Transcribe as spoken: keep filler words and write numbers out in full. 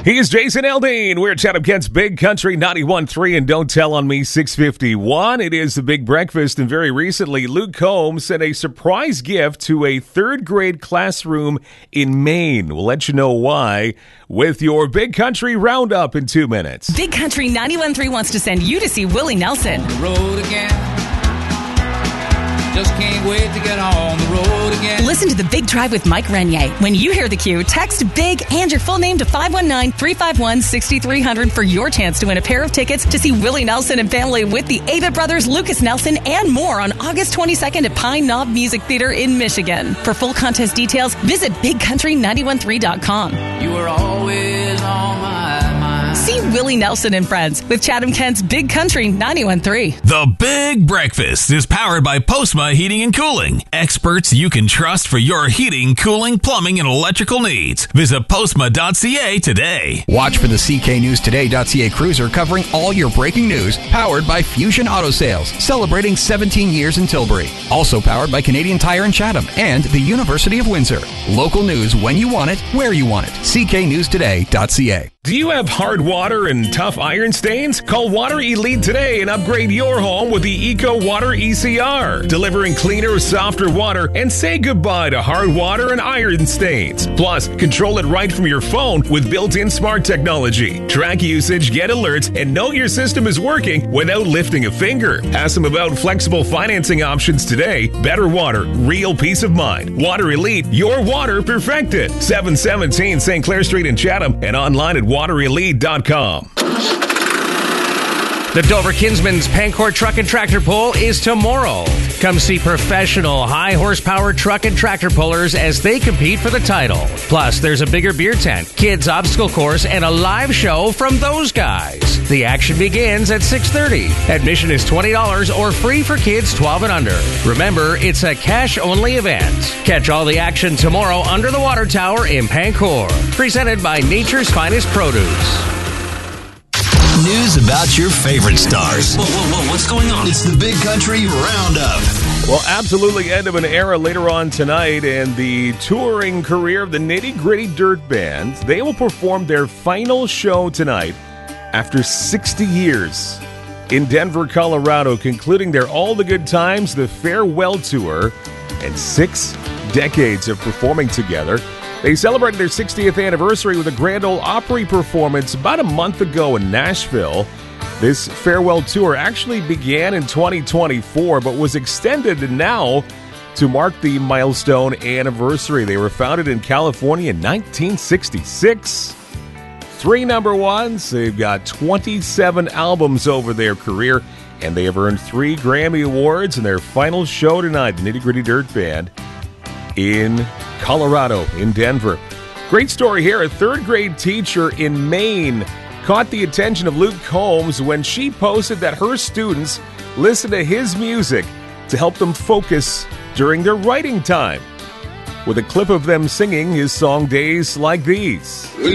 He is Jason Aldean. We're Chatham Kent's Big Country ninety-one point three and Don't Tell on Me six fifty-one. It is the Big Breakfast, and very recently, Luke Combs sent a surprise gift to a third grade classroom in Maine. We'll let you know why with your Big Country Roundup in two minutes. Big Country ninety-one point three wants to send you to see Willie Nelson. On the road again. Just can't wait to get on the road again. Listen to the Big Drive with Mike Renier. When you hear the cue, text BIG and your full name to five one nine, three five one, six three zero zero for your chance to win a pair of tickets to see Willie Nelson and family with the Avett Brothers, Lucas Nelson, and more on August twenty-second at Pine Knob Music Theater in Michigan. For full contest details, visit big country nine one three dot com. You were always on my mind. See Willie Nelson and Friends with Chatham Kent's Big Country ninety-one point three. The Big Breakfast is powered by Postma Heating and Cooling. Experts you can trust for your heating, cooling, plumbing, and electrical needs. Visit postma dot c a today. Watch for the C K News Today dot c a cruiser covering all your breaking news, powered by Fusion Auto Sales, celebrating seventeen years in Tilbury. Also powered by Canadian Tire in Chatham and the University of Windsor. Local news when you want it, where you want it. C K News Today dot c a. Do you have hard water and tough iron stains? Call Water Elite today and upgrade your home with the Eco Water E C R, delivering cleaner, softer water, and say goodbye to hard water and iron stains. Plus, control it right from your phone with built-in smart technology. Track usage, get alerts, and know your system is working without lifting a finger. Ask them about flexible financing options today. Better water, real peace of mind. Water Elite, your water perfected. seven seventeen Saint Clair Street in Chatham and online at water elite dot com. The Dover Kinsman's Pancourt Truck and Tractor Pull is tomorrow. Come see professional high-horsepower truck and tractor pullers as they compete for the title. Plus, there's a bigger beer tent, kids' obstacle course, and a live show from those guys. The action begins at six thirty. Admission is twenty dollars or free for kids twelve and under. Remember, it's a cash-only event. Catch all the action tomorrow under the water tower in Pancourt. Presented by Nature's Finest Produce. News about your favorite stars. Whoa, whoa, whoa, what's going on? It's the Big Country Roundup. Well, absolutely end of an era later on tonight, and the touring career of the Nitty Gritty Dirt Band. They will perform their final show tonight after sixty years in Denver, Colorado, concluding their All the Good Times, the Farewell Tour, and six decades of performing together. They celebrated their sixtieth anniversary with a Grand Ole Opry performance about a month ago in Nashville. This farewell tour actually began in twenty twenty-four, but was extended now to mark the milestone anniversary. They were founded in California in nineteen sixty-six. Three number ones. They've got twenty-seven albums over their career, and they have earned three Grammy Awards. In their final show tonight, the Nitty Gritty Dirt Band in Colorado, in Denver. Great story here. A third grade teacher in Maine caught the attention of Luke Combs when she posted that her students listen to his music to help them focus during their writing time, with a clip of them singing his song Days Like These.